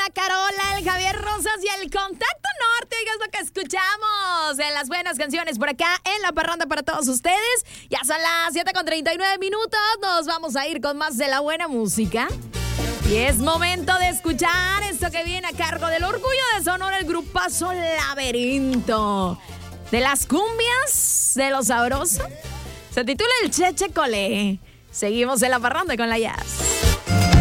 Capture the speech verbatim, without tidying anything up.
la Carola, el Javier Rosas y el Contacto Norte. Oigan lo que escuchamos en las buenas canciones por acá en La Parranda para todos ustedes. Ya son las siete con treinta y nueve minutos. Nos vamos a ir con más de la buena música. Y es momento de escuchar esto que viene a cargo del Orgullo de Sonora, el grupazo Laberinto. De las cumbias, de lo sabroso. Se titula El Cheche Colé. Seguimos en La Parranda con la Jazz.